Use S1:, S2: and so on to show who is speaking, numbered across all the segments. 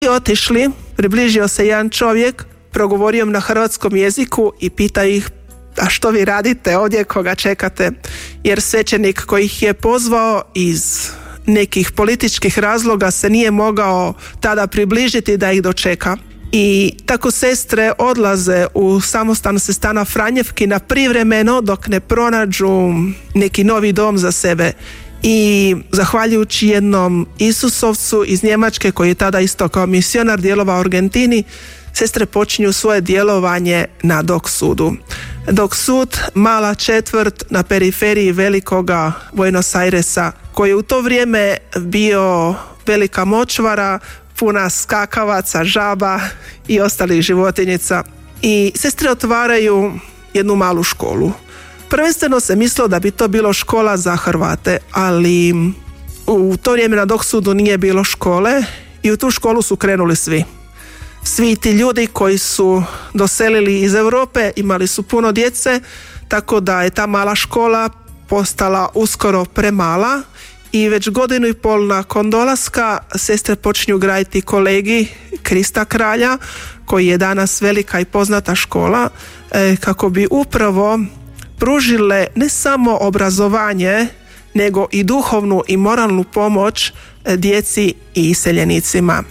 S1: I otišli, približio se jedan čovjek, progovorio na hrvatskom jeziku i pita ih: a što vi radite ovdje, koga čekate? Jer svećenik koji ih je pozvao iz nekih političkih razloga se nije mogao tada približiti da ih dočeka. I tako sestre odlaze u samostan Sestana Franjevki privremeno dok ne pronađu neki novi dom za sebe. I zahvaljujući jednom Isusovcu iz Njemačke koji je tada isto kao misionar djelovao u Argentini, sestre počinju svoje djelovanje na Dok Sudu. Dok Sud, mala četvrt na periferiji velikoga Buenos Airesa, koji je u to vrijeme bio velika močvara, puna skakavaca, žaba i ostalih životinjica. I sestre otvaraju jednu malu školu. Prvenstveno se mislilo da bi to bilo škola za Hrvate, ali u to vrijeme na Dok Sudu nije bilo škole i u tu školu su krenuli svi. Svi ti ljudi koji su doselili iz Europe imali su puno djece, tako da je ta mala škola postala uskoro premala i već 1.5 godina nakon dolaska sestre počinju graditi Kolegij Krista Kralja, koji je danas velika i poznata škola, kako bi upravo pružile ne samo obrazovanje, nego i duhovnu i moralnu pomoć djeci i iseljenicima.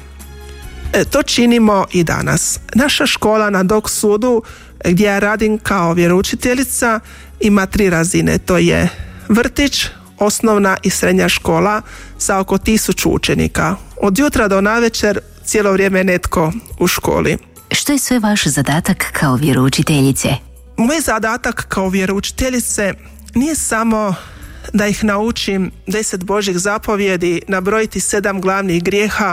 S1: To činimo i danas. Naša škola na Dok Sudu, gdje ja radim kao vjeroučiteljica, ima 3 razine. To je vrtić, osnovna i srednja škola sa oko 1000 učenika. Od jutra do navečer cijelo vrijeme netko u školi.
S2: Što je sve vaš zadatak kao vjeroučiteljice?
S1: Moj zadatak kao vjeroučiteljice nije samo da ih naučim 10 Božjih zapovjedi, nabrojiti 7 glavnih grijeha,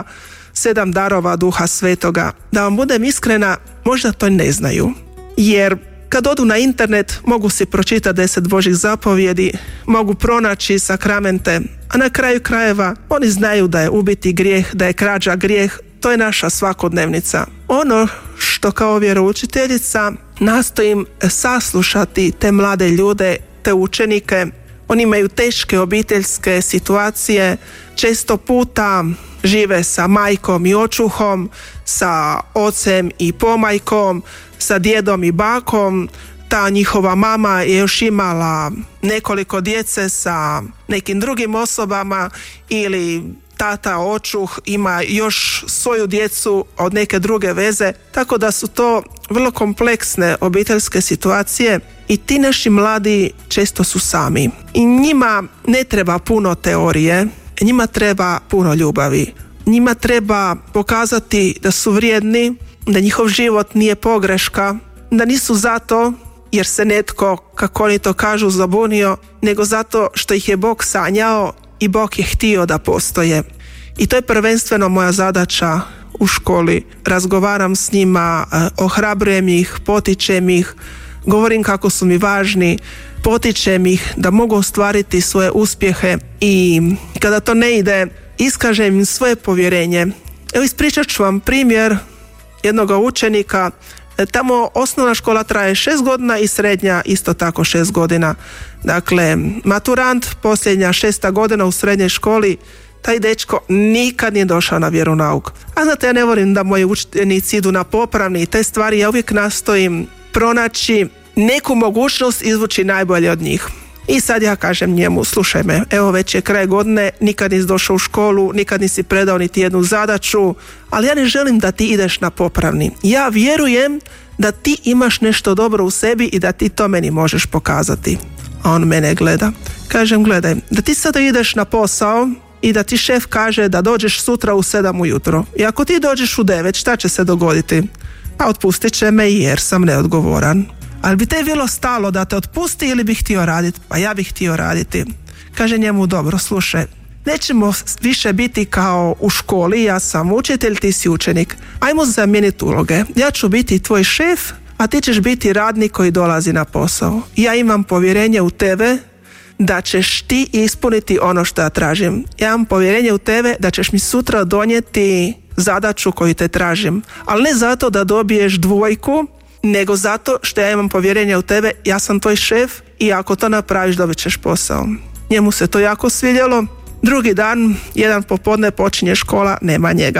S1: 7 darova Duha Svetoga. Da vam budem iskrena, možda to ne znaju. Jer kad odu na internet mogu si pročitati 10 Božjih zapovjedi, mogu pronaći sakramente, a na kraju krajeva oni znaju da je ubiti grijeh, da je krađa grijeh. To je naša svakodnevnica. Ono što kao vjeroučiteljica nastojim saslušati te mlade ljude, te učenike. Oni imaju teške obiteljske situacije, često puta žive sa majkom i očuhom, sa ocem i pomajkom, sa djedom i bakom. Ta njihova mama je još imala nekoliko djece sa nekim drugim osobama ili tata, očuh ima još svoju djecu od neke druge veze, tako da su to vrlo kompleksne obiteljske situacije i ti naši mladi često su sami. I njima ne treba puno teorije, njima treba puno ljubavi. Njima treba pokazati da su vrijedni, da njihov život nije pogreška, da nisu zato jer se netko, kako oni to kažu, zabunio, nego zato što ih je Bog sanjao i Bog je htio da postoje. I to je prvenstveno moja zadaća u školi. Razgovaram s njima, ohrabrujem ih, potičem ih, govorim kako su mi važni, potičem ih da mogu ostvariti svoje uspjehe i kada to ne ide, iskažem im svoje povjerenje. Evo, ispričat ću vam primjer jednog učenika. Tamo osnovna škola traje 6 godina i srednja isto tako 6 godina. Dakle, maturant, posljednja 6. godina u srednjoj školi, taj dečko nikad nije došao na vjeronauk. A znate, ja ne volim da moji učenici idu na popravni i te stvari, ja uvijek nastojim pronaći neku mogućnost izvući najbolje od njih. I sad ja kažem njemu: slušaj me, evo već je kraj godine, nikad nisi došao u školu, nikad nisi predao niti jednu zadaću, ali ja ne želim da ti ideš na popravni. Ja vjerujem da ti imaš nešto dobro u sebi i da ti to meni možeš pokazati. A on mene gleda. Kažem: gledaj, da ti sada ideš na posao i da ti šef kaže da dođeš sutra u 7 ujutro. I ako ti dođeš u 9, šta će se dogoditi? A otpustit će me jer sam neodgovoran. Ali bi te bilo stalo da te otpusti ili bi htio raditi? Pa ja bih htio raditi. Kaže njemu: dobro, slušaj, nećemo više biti kao u školi, ja sam učitelj, ti si učenik. Ajmo zamijeniti uloge. Ja ću biti tvoj šef, a ti ćeš biti radnik koji dolazi na posao. Ja imam povjerenje u tebe da ćeš ti ispuniti ono što ja tražim. Ja imam povjerenje u tebe da ćeš mi sutra donijeti zadaću koju te tražim. Ali ne zato da dobiješ 2, nego zato što ja imam povjerenje u tebe, ja sam tvoj šef i ako to napraviš dobit ćeš posao. Njemu se to jako svidjelo. Drugi dan, jedan popodne počinje škola, nema njega.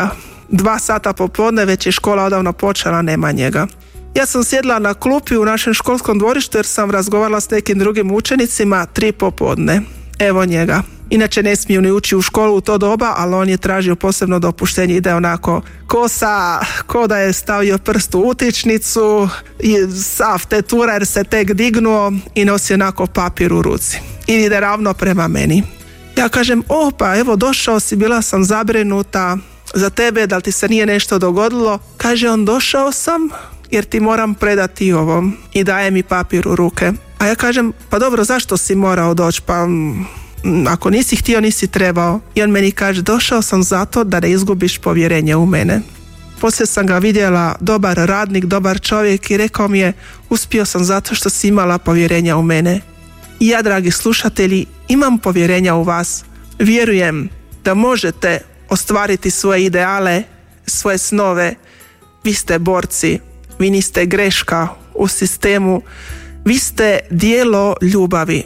S1: 2 sata popodne, već je škola odavno počela, nema njega. Ja sam sjedla na klupi u našem školskom dvorištu jer sam razgovarala s nekim drugim učenicima 3 popodne. Evo njega. Inače ne smiju ni ući u školu u to doba, ali on je tražio posebno dopuštenje, ide onako kosa, ko da je stavio prst u utičnicu, sav tetura jer se tek dignuo i nosi onako papir u ruci. I ide ravno prema meni. Ja kažem, pa evo došao si, bila sam zabrinuta za tebe, da li ti se nije nešto dogodilo? Kaže on, došao sam jer ti moram predati ovo, i daje mi papir u ruke. A ja kažem, pa dobro, zašto si morao doći? Pa ako nisi htio, nisi trebao. I on meni kaže, došao sam zato da ne izgubiš povjerenje u mene. Poslije sam ga vidjela, dobar radnik, dobar čovjek, i rekao mi je, uspio sam zato što si imala povjerenja u mene. I ja, dragi slušatelji, imam povjerenja u vas. Vjerujem da možete ostvariti svoje ideale, svoje snove. Vi ste borci, vi niste greška u sistemu, vi ste dijelo ljubavi.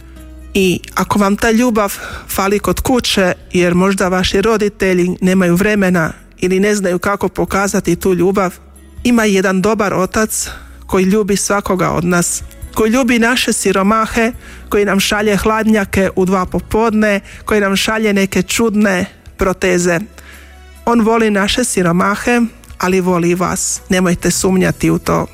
S1: I ako vam ta ljubav fali kod kuće, jer možda vaši roditelji nemaju vremena ili ne znaju kako pokazati tu ljubav, ima jedan dobar otac koji ljubi svakoga od nas, koji ljubi naše siromahe, koji nam šalje hladnjake u 2 popodne, koji nam šalje neke čudne proteze. On voli naše siromahe, ali voli i vas. Nemojte sumnjati u to.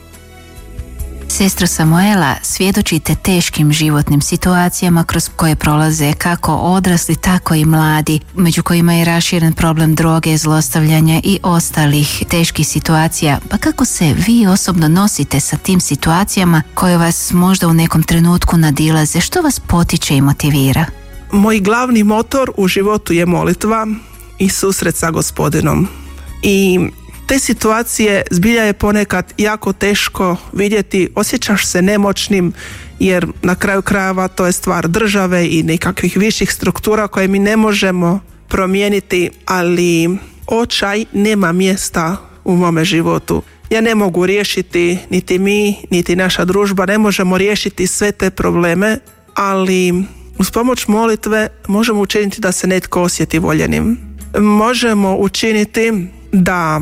S2: Sestro Samuela, svjedočite teškim životnim situacijama kroz koje prolaze kako odrasli, tako i mladi, među kojima je raširen problem droge, zlostavljanja i ostalih teških situacija. Pa kako se vi osobno nosite sa tim situacijama koje vas možda u nekom trenutku nadilaze? Što vas potiče i motivira?
S1: Moj glavni motor u životu je molitva i susret sa Gospodinom. I te situacije zbilja je ponekad jako teško vidjeti, osjećaš se nemoćnim jer na kraju krajeva to je stvar države i nekakvih viših struktura koje mi ne možemo promijeniti, ali očaj nema mjesta u mome životu. Ja ne mogu riješiti, niti mi, niti naša družba, ne možemo riješiti sve te probleme, ali uz pomoć molitve možemo učiniti da se netko osjeti voljenim. Možemo učiniti da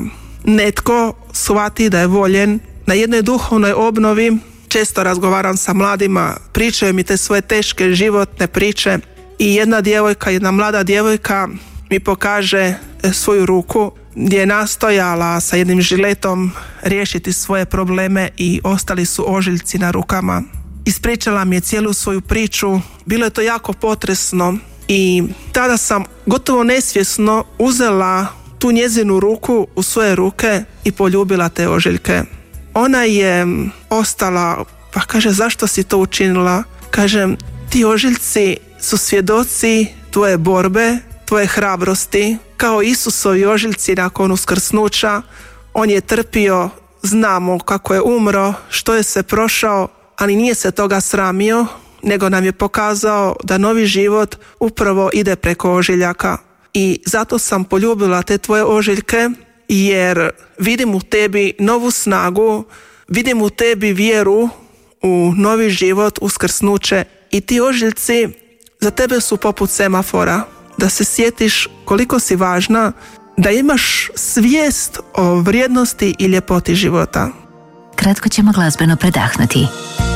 S1: netko shvati da je voljen. Na jednoj duhovnoj obnovi često razgovaram sa mladima, pričaju mi te svoje teške životne priče i jedna mlada djevojka mi pokaže svoju ruku gdje je nastojala sa jednim žiletom riješiti svoje probleme i ostali su ožiljci na rukama. Ispričala mi je cijelu svoju priču, bilo je to jako potresno i tada sam gotovo nesvjesno uzela tu njezinu ruku u svoje ruke i poljubila te ožiljke. Ona je ostala, pa kaže, zašto si to učinila? Kažem, ti ožiljci su svjedoci tvoje borbe, tvoje hrabrosti, kao Isusovi ožiljci nakon uskrsnuća. On je trpio, znamo kako je umro, što je se prošao, ali nije se toga sramio, nego nam je pokazao da novi život upravo ide preko ožiljaka. I zato sam poljubila te tvoje ožiljke, jer vidim u tebi novu snagu, vidim u tebi vjeru u novi život, uskrsnuće, i ti ožiljci za tebe su poput semafora, da se sjetiš koliko si važna, da imaš svijest o vrijednosti i ljepoti života.
S2: Kratko ćemo glazbeno predahnuti.